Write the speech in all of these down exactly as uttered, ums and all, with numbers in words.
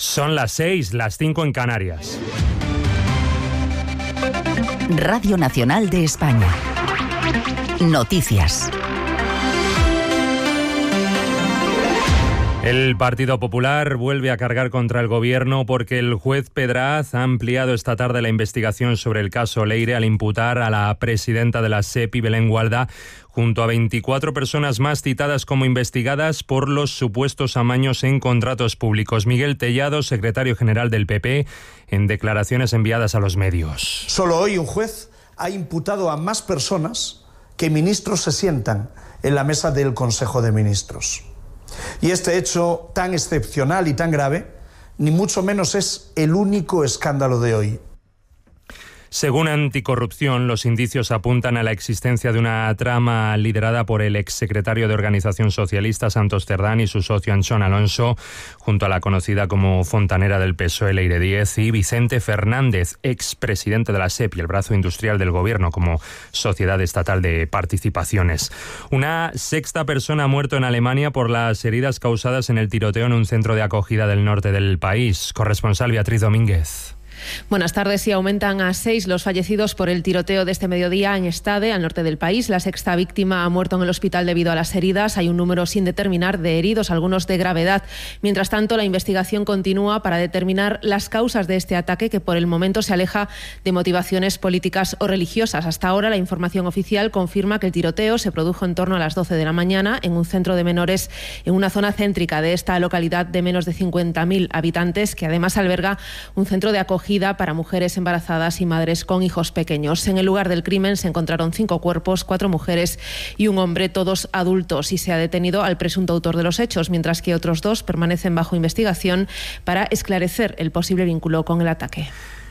Son las seis, las cinco en Canarias. Radio Nacional de España. Noticias. El Partido Popular vuelve a cargar contra el Gobierno porque el juez Pedraz ha ampliado esta tarde la investigación sobre el caso Leire al imputar a la presidenta de la SEPI, Belén Gualda, junto a veinticuatro personas más citadas como investigadas por los supuestos amaños en contratos públicos. Miguel Tellado, secretario general del P P, en declaraciones enviadas a los medios. Solo hoy un juez ha imputado a más personas que ministros se sientan en la mesa del Consejo de Ministros. Y este hecho tan excepcional y tan grave, ni mucho menos es el único escándalo de hoy. Según Anticorrupción, los indicios apuntan a la existencia de una trama liderada por el exsecretario de Organización Socialista Santos Cerdán y su socio Anchón Alonso, junto a la conocida como fontanera del P S O E Leire Díez y Vicente Fernández, expresidente de la SEPI, el brazo industrial del Gobierno como Sociedad Estatal de Participaciones. Una sexta persona ha muerto en Alemania por las heridas causadas en el tiroteo en un centro de acogida del norte del país. Corresponsal Beatriz Domínguez. Buenas tardes. Y aumentan a seis los fallecidos por el tiroteo de este mediodía en Stade, al norte del país. La sexta víctima ha muerto en el hospital debido a las heridas. Hay un número sin determinar de heridos, algunos de gravedad. Mientras tanto, la investigación continúa para determinar las causas de este ataque, que por el momento se aleja de motivaciones políticas o religiosas. Hasta ahora, la información oficial confirma que el tiroteo se produjo en torno a las doce de la mañana en un centro de menores en una zona céntrica de esta localidad de menos de cincuenta mil habitantes, que además alberga un centro de acogida para mujeres embarazadas y madres con hijos pequeños. En el lugar del crimen se encontraron cinco cuerpos, cuatro mujeres y un hombre, todos adultos, y se ha detenido al presunto autor de los hechos, mientras que otros dos permanecen bajo investigación para esclarecer el posible vínculo con el ataque.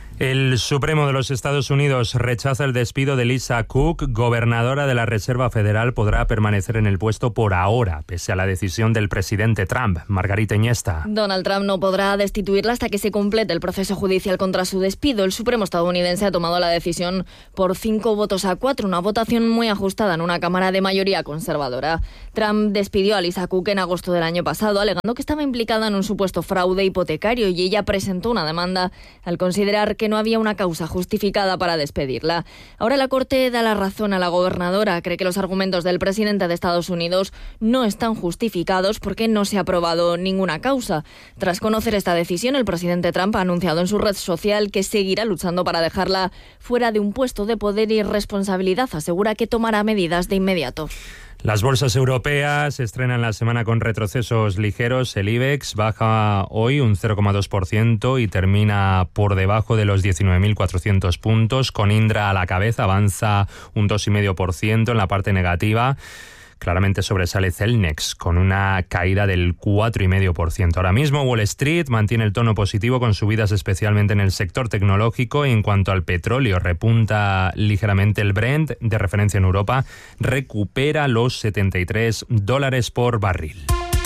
El Supremo de los Estados Unidos rechaza el despido de Lisa Cook, gobernadora de la Reserva Federal. Podrá permanecer en el puesto por ahora, pese a la decisión del presidente Trump. Margarita Iniesta. Donald Trump no podrá destituirla hasta que se complete el proceso judicial contra su despido. El Supremo estadounidense ha tomado la decisión por cinco votos a cuatro, una votación muy ajustada en una Cámara de mayoría conservadora. Trump despidió a Lisa Cook en agosto del año pasado, alegando que estaba implicada en un supuesto fraude hipotecario, y ella presentó una demanda al considerar que no había una causa justificada para despedirla. Ahora la Corte da la razón a la gobernadora. Cree que los argumentos del presidente de Estados Unidos no están justificados porque no se ha probado ninguna causa. Tras conocer esta decisión, el presidente Trump ha anunciado en su red social que seguirá luchando para dejarla fuera de un puesto de poder y responsabilidad. Asegura que tomará medidas de inmediato. Las bolsas europeas estrenan la semana con retrocesos ligeros. El IBEX baja hoy un cero coma dos por ciento y termina por debajo de los diecinueve mil cuatrocientos puntos. Con Indra a la cabeza avanza un dos coma cinco por ciento en la parte negativa. Claramente sobresale Celnex con una caída del cuatro coma cinco por ciento. Ahora mismo Wall Street mantiene el tono positivo con subidas especialmente en el sector tecnológico. En cuanto al petróleo, repunta ligeramente el Brent, de referencia en Europa, recupera los setenta y tres dólares por barril.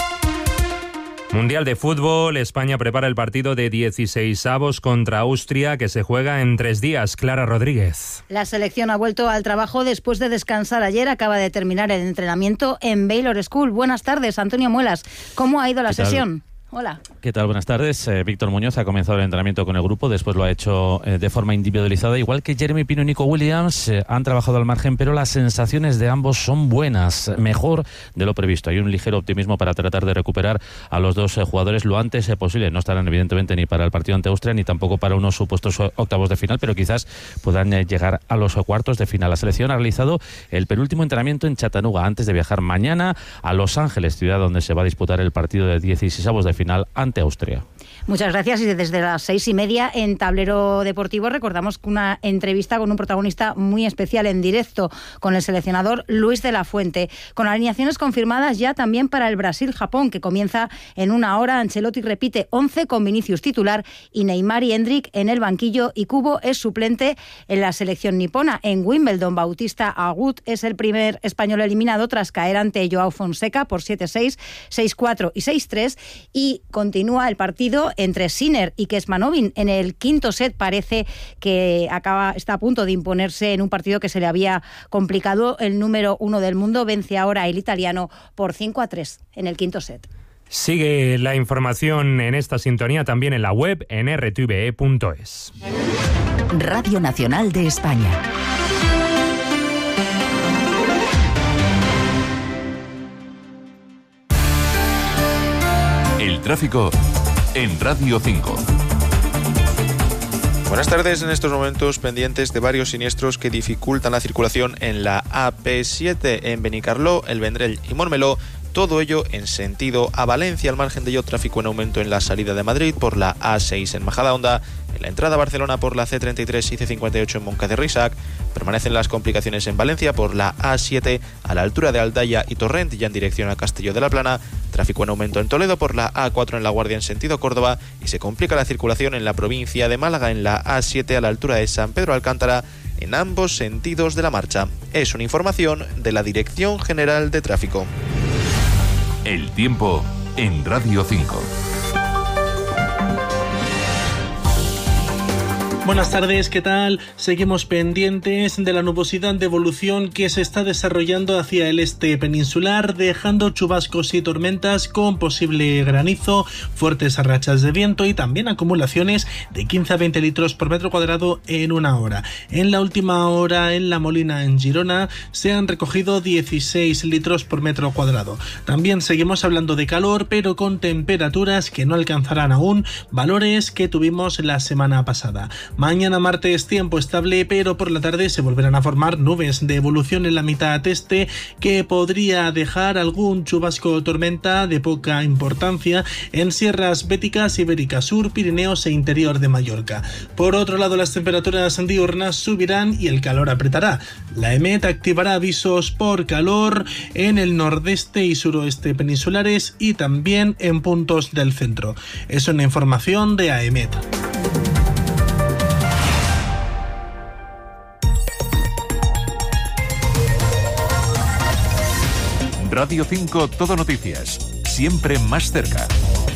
Mundial de Fútbol, España prepara el partido de dieciseisavos contra Austria, que se juega en tres días. Clara Rodríguez. La selección ha vuelto al trabajo después de descansar ayer. Acaba de terminar el entrenamiento en Baylor School. Buenas tardes, Antonio Muelas. ¿Cómo ha ido la sesión? Hola. ¿Qué tal? Buenas tardes. Eh, Víctor Muñoz ha comenzado el entrenamiento con el grupo, después lo ha hecho eh, de forma individualizada. Igual que Jeremy Pino y Nico Williams eh, han trabajado al margen, pero las sensaciones de ambos son buenas, mejor de lo previsto. Hay un ligero optimismo para tratar de recuperar a los dos eh, jugadores lo antes eh, posible. No estarán evidentemente ni para el partido ante Austria ni tampoco para unos supuestos octavos de final, pero quizás puedan eh, llegar a los cuartos de final. La selección ha realizado el penúltimo entrenamiento en Chattanooga antes de viajar mañana a Los Ángeles, ciudad donde se va a disputar el partido de dieciseisavos de final ante Austria. Muchas gracias. Y desde las seis y media en Tablero Deportivo recordamos una entrevista con un protagonista muy especial en directo con el seleccionador Luis de la Fuente, con alineaciones confirmadas ya también para el Brasil-Japón, que comienza en una hora. Ancelotti repite once con Vinicius titular y Neymar y Endrick en el banquillo, y Kubo es suplente en la selección nipona. En Wimbledon, Bautista Agut es el primer español eliminado tras caer ante Joao Fonseca por siete seis, seis cuatro y seis tres, y continúa el partido entre Sinner y Kecmanovic. En el quinto set parece que acaba, está a punto de imponerse en un partido que se le había complicado. El número uno del mundo vence ahora el italiano por cinco a tres en el quinto set. Sigue la información en esta sintonía también en la web en r t v e punto es. Radio Nacional de España. El tráfico en Radio cinco. Buenas tardes. En estos momentos pendientes de varios siniestros que dificultan la circulación en la A P siete en Benicarló, El Vendrell y Montmeló. Todo ello en sentido a Valencia. Al margen de ello, tráfico en aumento en la salida de Madrid por la A seis en Majadahonda, en la entrada a Barcelona por la C treinta y tres y C cincuenta y ocho en Moncada y Reixac. Permanecen las complicaciones en Valencia por la A siete a la altura de Aldaya y Torrent, ya en dirección a Castelló de la Plana. Tráfico en aumento en Toledo por la A cuatro en La Guardia en sentido Córdoba, y se complica la circulación en la provincia de Málaga en la A siete a la altura de San Pedro Alcántara, en ambos sentidos de la marcha. Es una información de la Dirección General de Tráfico. El tiempo en Radio cinco. Buenas tardes, ¿qué tal? Seguimos pendientes de la nubosidad de evolución que se está desarrollando hacia el este peninsular, dejando chubascos y tormentas con posible granizo, fuertes rachas de viento y también acumulaciones de quince a veinte litros por metro cuadrado en una hora. En la última hora en La Molina, en Girona, se han recogido dieciséis litros por metro cuadrado. También seguimos hablando de calor, pero con temperaturas que no alcanzarán aún valores que tuvimos la semana pasada. Mañana martes tiempo estable, pero por la tarde se volverán a formar nubes de evolución en la mitad este que podría dejar algún chubasco o tormenta de poca importancia en sierras béticas, Ibérica Sur, Pirineos e interior de Mallorca. Por otro lado, las temperaturas diurnas subirán y el calor apretará. La EMET activará avisos por calor en el nordeste y suroeste peninsulares y también en puntos del centro. Es una información de AEMET. Radio cinco Todo Noticias, siempre más cerca.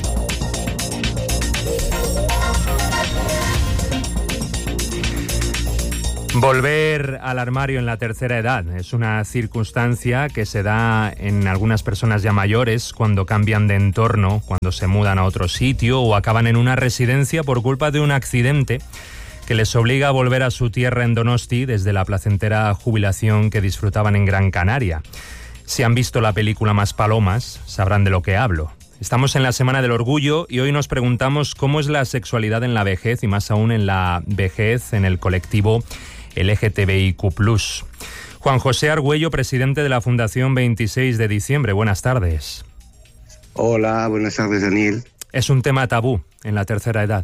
Volver al armario en la tercera edad es una circunstancia que se da en algunas personas ya mayores cuando cambian de entorno, cuando se mudan a otro sitio o acaban en una residencia por culpa de un accidente que les obliga a volver a su tierra en Donosti desde la placentera jubilación que disfrutaban en Gran Canaria. Si han visto la película Maspalomas, sabrán de lo que hablo. Estamos en la Semana del Orgullo y hoy nos preguntamos cómo es la sexualidad en la vejez y más aún en la vejez en el colectivo L G T B I Q plus. Juan José Argüello, presidente de la Fundación veintiséis de diciembre. Buenas tardes. Hola, buenas tardes, Daniel. ¿Es un tema tabú en la tercera edad?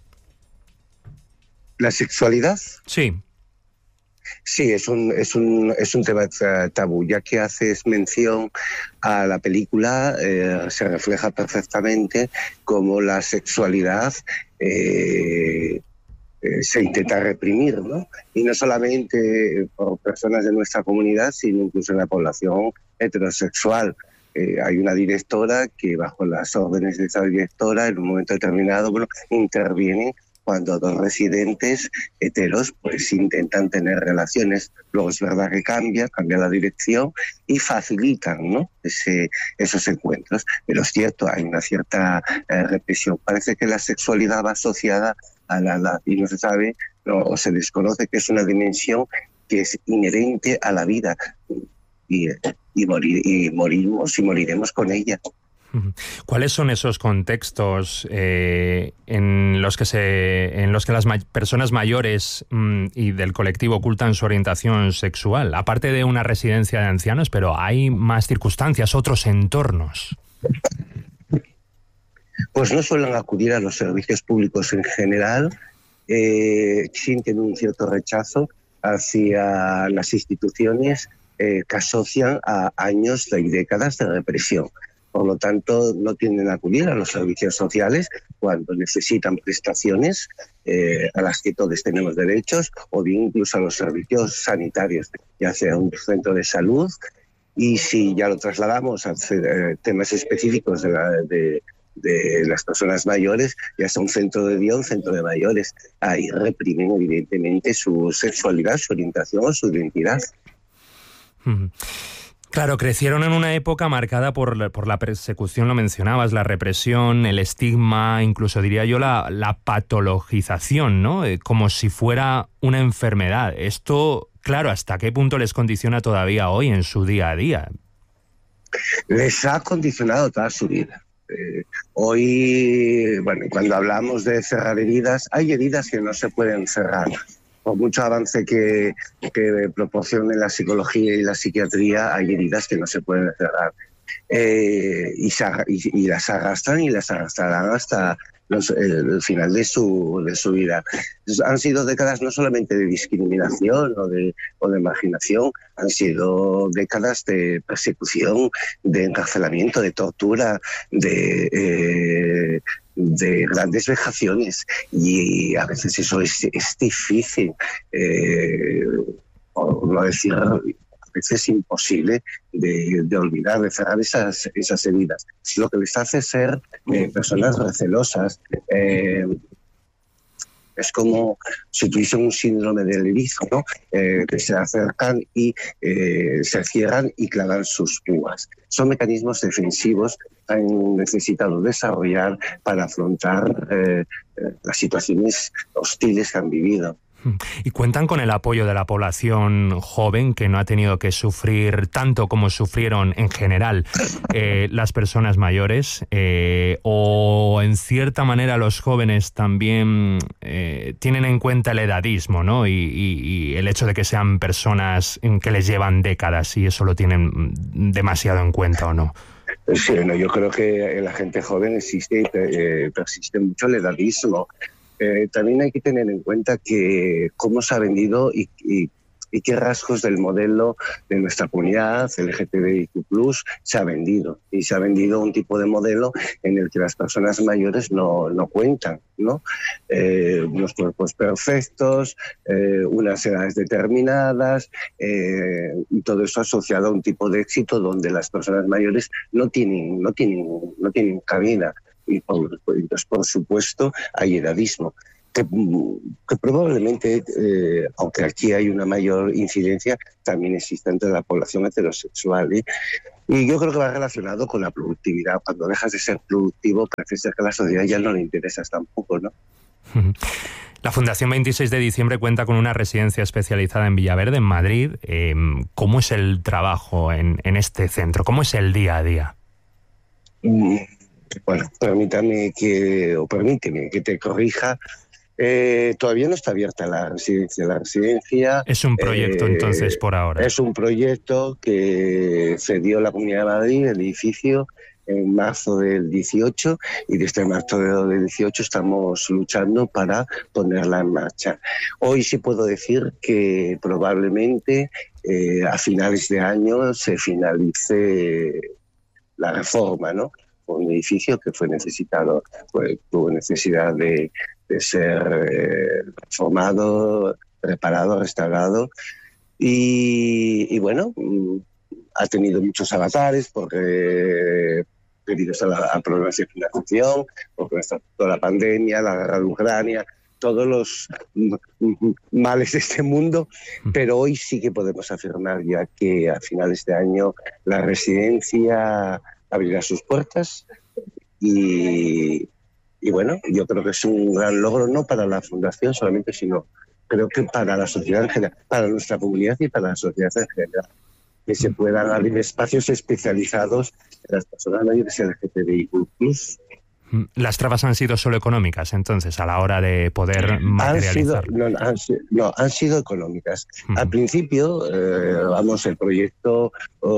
¿La sexualidad? Sí. Sí, es un, es un, es un tema tabú, ya que haces mención a la película, eh, se refleja perfectamente cómo la sexualidad eh, eh, se intenta reprimir, ¿no? Y no solamente por personas de nuestra comunidad, sino incluso en la población heterosexual. Eh, hay una directora que, bajo las órdenes de esa directora, en un momento determinado, bueno, intervienen cuando dos residentes heteros pues intentan tener relaciones. Luego es verdad que cambia, cambia la dirección y facilitan, ¿no?, Ese, esos encuentros. Pero es cierto, hay una cierta eh, represión. Parece que la sexualidad va asociada a la edad y no se sabe, no, o se desconoce que es una dimensión que es inherente a la vida y, y, morir, y morimos y moriremos con ella. ¿Cuáles son esos contextos eh, en los que se, en los que las ma- personas mayores mmm, y del colectivo ocultan su orientación sexual? Aparte de una residencia de ancianos, pero hay más circunstancias, otros entornos. Pues no suelen acudir a los servicios públicos en general, eh, sienten un cierto rechazo hacia las instituciones eh, que asocian a años y décadas de represión. Por lo tanto, no tienden a acudir a los servicios sociales cuando necesitan prestaciones eh, a las que todos tenemos derechos, o bien incluso a los servicios sanitarios, ya sea un centro de salud. Y si ya lo trasladamos a eh, temas específicos de, la, de, de las personas mayores, ya sea un centro de día, un centro de mayores, ahí reprimen evidentemente su sexualidad, su orientación o su identidad. Mm. Claro, crecieron en una época marcada por, por la persecución, lo mencionabas, la represión, el estigma, incluso diría yo la, la patologización, ¿no? Eh, como si fuera una enfermedad. Esto, claro, ¿hasta qué punto les condiciona todavía hoy en su día a día? Les ha condicionado toda su vida. Eh, hoy, bueno, cuando hablamos de cerrar heridas, hay heridas que no se pueden cerrar. Por mucho avance que, que proporcione la psicología y la psiquiatría, hay heridas que no se pueden cerrar. Eh, y, se, y, y las arrastran y las arrastrarán hasta los, el, el final de su, de su vida. Han sido décadas no solamente de discriminación o de, o de marginación, han sido décadas de persecución, de encarcelamiento, de tortura, de... Eh, de grandes vejaciones, y a veces eso es, es difícil, eh, por no decir a veces imposible de, de olvidar, de cerrar esas, esas heridas. Lo que les hace ser eh, personas recelosas. Eh, Es como si tuviesen un síndrome del erizo, ¿no? Eh, que se acercan y eh, se cierran y clavan sus púas. Son mecanismos defensivos que han necesitado desarrollar para afrontar eh, las situaciones hostiles que han vivido. Y cuentan con el apoyo de la población joven, que no ha tenido que sufrir tanto como sufrieron en general eh, las personas mayores, eh, o en cierta manera los jóvenes también eh, tienen en cuenta el edadismo, ¿no? Y, y, y el hecho de que sean personas que les llevan décadas, y eso lo tienen demasiado en cuenta, ¿o no? Sí, no, yo creo que en la gente joven existe y eh, persiste mucho el edadismo. Eh, también hay que tener en cuenta que cómo se ha vendido y, y, y qué rasgos del modelo de nuestra comunidad L G T B I Q plus, se ha vendido. Y se ha vendido un tipo de modelo en el que las personas mayores no, no cuentan, ¿no? Eh, unos cuerpos perfectos, eh, unas edades determinadas, eh, y todo eso asociado a un tipo de éxito donde las personas mayores no tienen, no tienen, no tienen cabida. Y por, entonces, por supuesto, hay edadismo, que, que probablemente, eh, aunque aquí hay una mayor incidencia, también existe entre la población heterosexual, ¿eh? Y yo creo que va relacionado con la productividad. Cuando dejas de ser productivo, parece ser que a la sociedad ya no le interesas tampoco, ¿no? La Fundación veintiséis de diciembre cuenta con una residencia especializada en Villaverde, en Madrid. Eh, ¿Cómo es el trabajo en, en este centro? ¿Cómo es el día a día? Mm. Bueno, permítame que, o permíteme que te corrija. Eh, todavía no está abierta la residencia. La residencia es un proyecto, eh, entonces, por ahora. Es un proyecto que cedió la Comunidad de Madrid, el edificio, en marzo del dieciocho, y desde marzo del dieciocho estamos luchando para ponerla en marcha. Hoy sí puedo decir que probablemente eh, a finales de año se finalice la reforma, ¿no? Un edificio que fue necesitado, pues, tuvo necesidad de, de ser eh, reformado, reparado, restaurado, y, y bueno, ha tenido muchos avatares porque debido a, la, a problemas de financiación, porque está toda la pandemia, la guerra de Ucrania, todos los males de este mundo, pero hoy sí que podemos afirmar ya que a finales de año la residencia abrirá sus puertas y, y bueno, yo creo que es un gran logro, no para la Fundación solamente, sino creo que para la sociedad en general, para nuestra comunidad y para la sociedad en general, que se puedan abrir espacios especializados en las personas mayores L G T B I Q plus. ¿Las trabas han sido solo económicas, entonces, a la hora de poder materializar? Han sido, no, han, no, han sido económicas. Uh-huh. Al principio, eh, vamos, el proyecto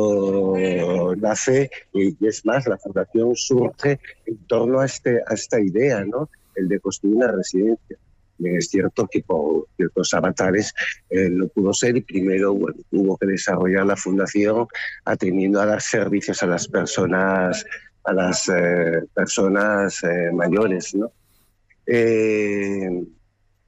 oh, nace, y, y es más, la Fundación surge en torno a, este, a esta idea, ¿no? El de construir una residencia. Es cierto que por ciertos avatares eh, no pudo ser, y primero, bueno, hubo que desarrollar la Fundación atendiendo a dar servicios a las personas a las eh, personas eh, mayores, ¿no? Eh,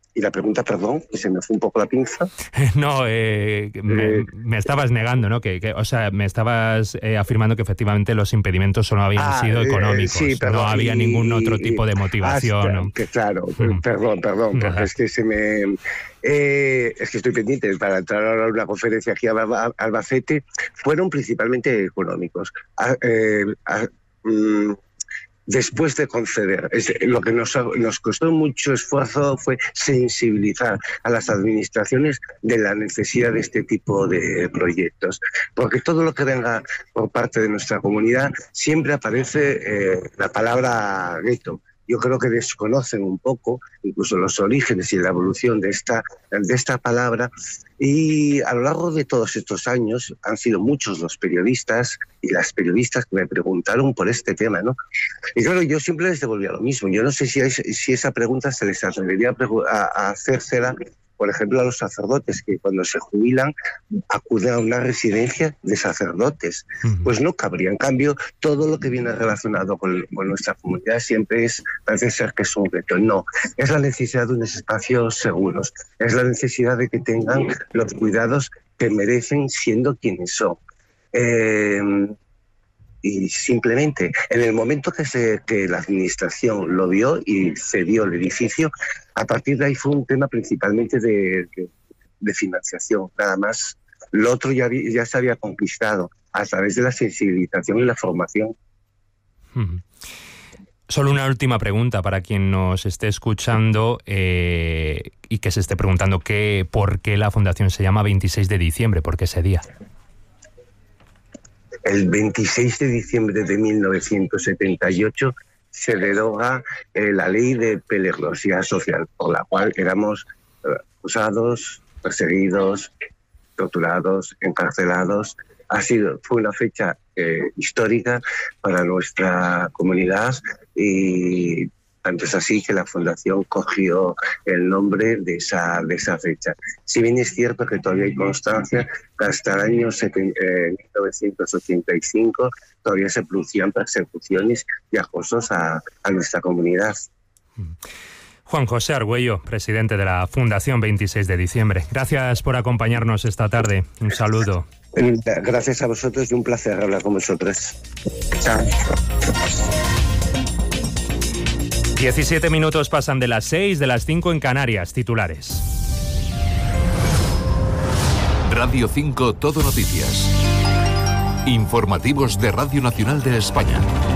Y la pregunta, perdón, que se me fue un poco la pinza. No, eh, me, Eh, me estabas negando, ¿no? Que, que, o sea, me estabas eh, afirmando que efectivamente los impedimentos solo habían Ah, sido eh, económicos, sí, perdón, no había y- ningún otro y- tipo de motivación. hasta ¿no? que claro, Mm. perdón, perdón, porque Nada. es que se me... eh, es que estoy pendiente para entrar ahora a una conferencia aquí a Alba- Albacete. Fueron principalmente económicos. A- eh, a- mm, Después de conceder, es, lo que nos, nos costó mucho esfuerzo fue sensibilizar a las administraciones de la necesidad de este tipo de proyectos, porque todo lo que venga por parte de nuestra comunidad siempre aparece eh, la palabra gueto. Yo creo que desconocen un poco incluso los orígenes y la evolución de esta, de esta palabra, y a lo largo de todos estos años han sido muchos los periodistas y las periodistas que me preguntaron por este tema, ¿no? Y claro, yo siempre les devolvía lo mismo. Yo no sé si, hay, si esa pregunta se les atrevería a, pregu- a, a hacérsela, por ejemplo, a los sacerdotes, que cuando se jubilan acuden a una residencia de sacerdotes. Pues no cabría. En cambio, todo lo que viene relacionado con, con nuestra comunidad siempre es, parece ser que es un reto. No, es la necesidad de unos espacios seguros, es la necesidad de que tengan los cuidados que merecen siendo quienes son. Eh, y simplemente, en el momento que, se, que la administración lo vio y cedió el edificio, a partir de ahí fue un tema principalmente de, de, de financiación, nada más. Lo otro ya, ya se había conquistado a través de la sensibilización y la formación. Mm. Solo una última pregunta para quien nos esté escuchando eh, y que se esté preguntando qué, por qué la fundación se llama veintiséis de diciembre, ¿por qué ese día? El veintiséis de diciembre de mil novecientos setenta y ocho se deroga eh, la ley de peligrosidad social, por la cual éramos eh, acusados, perseguidos, torturados, encarcelados. Ha sido, fue una fecha eh, histórica para nuestra comunidad, y tanto es así que la Fundación cogió el nombre de esa, de esa fecha. Si bien es cierto que todavía hay constancia que hasta el año mil novecientos ochenta y cinco todavía se producían persecuciones y acosos a, a nuestra comunidad. Juan José Argüello, presidente de la Fundación veintiséis de diciembre. Gracias por acompañarnos esta tarde. Un saludo. Gracias a vosotros y un placer hablar con vosotros. Chao. diecisiete minutos pasan de las seis, de las cinco en Canarias. Titulares. Radio cinco Todo Noticias. Informativos de Radio Nacional de España.